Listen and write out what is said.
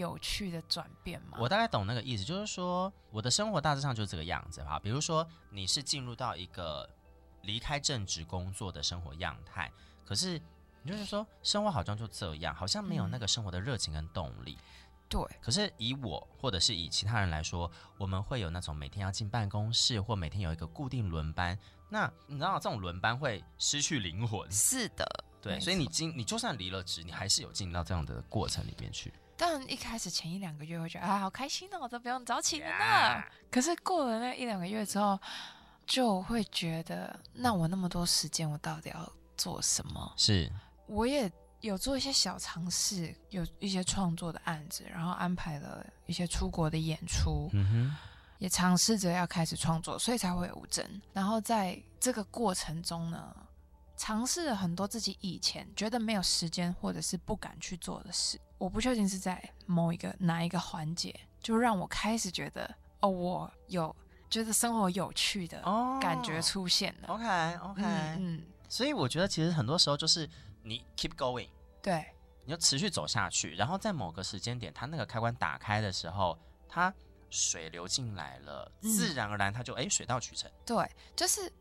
有趣的转变吗？ 我大概懂那个意思，就是说我的生活大致上就是这个样子哈。比如说你是进入到一个离开正职工作的生活样态，可是你就是说生活好像就这样，好像没有那个生活的热情跟动力。 对， 可是以我或者是以其他人来说，我们会有那种每天要进办公室，或每天有一个固定轮班。那你知道这种轮班会失去灵魂， 是的， 对，所以你就算离了职，你还是有进入到这样的过程里面去。 当然一开始前1-2个月会觉得好开心哦，我都不用早起了呢。可是过了那1-2个月之后，就会觉得那我那么多时间，我到底要做什么？ 是， 我也有做一些小尝试，有一些创作的案子，然后安排了一些出国的演出，也尝试着要开始创作，所以才会有吴真。然后在这个过程中呢，尝试了很多自己以前觉得没有时间或者是不敢去做的事。我不究竟是在哪一个环节，就让我开始觉得我有觉得生活有趣的感觉出现了。 OK，所以我觉得其实很多时候就是你 keep going， 对， 你就持续走下去，然后在某个时间点，它那个开关打开的时候，它水流进来了，自然而然它就水到渠成。 对，就是